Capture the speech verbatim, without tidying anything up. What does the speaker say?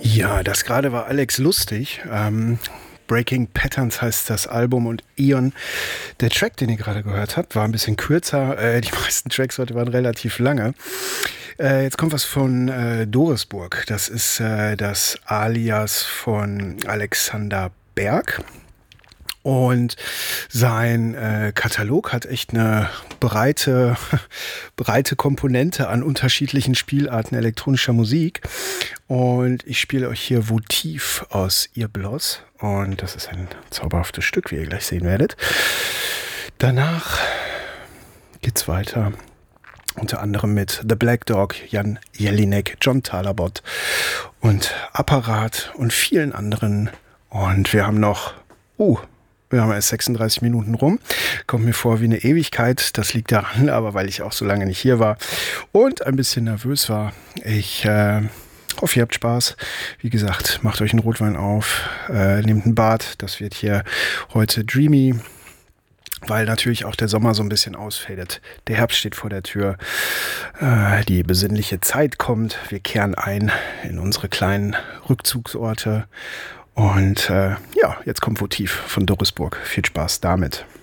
Ja, das gerade war Alex Lustig. Ähm, Breaking Patterns heißt das Album und Ion. Der Track, den ihr gerade gehört habt, war ein bisschen kürzer. Äh, die meisten Tracks heute waren relativ lange. Äh, jetzt kommt was von äh, Dorisburg. Das ist äh, das Alias von Alexander Berg. Und sein äh, Katalog hat echt eine breite, breite Komponente an unterschiedlichen Spielarten elektronischer Musik. Und ich spiele euch hier Votiv aus Earbloss. Und das ist ein zauberhaftes Stück, wie ihr gleich sehen werdet. Danach geht's weiter. Unter anderem mit The Black Dog, Jan Jelinek, John Talabot und Apparat und vielen anderen. Und wir haben noch... Uh, Wir haben erst sechsunddreißig Minuten rum. Kommt mir vor wie eine Ewigkeit. Das liegt daran, aber weil ich auch so lange nicht hier war und ein bisschen nervös war. Ich äh, hoffe, ihr habt Spaß. Wie gesagt, macht euch einen Rotwein auf, äh, nehmt ein Bad. Das wird hier heute dreamy, weil natürlich auch der Sommer so ein bisschen ausfadet. Der Herbst steht vor der Tür. Äh, die besinnliche Zeit kommt. Wir kehren ein in unsere kleinen Rückzugsorte. Und äh, ja, jetzt kommt Votiv von Dorisburg. Viel Spaß damit.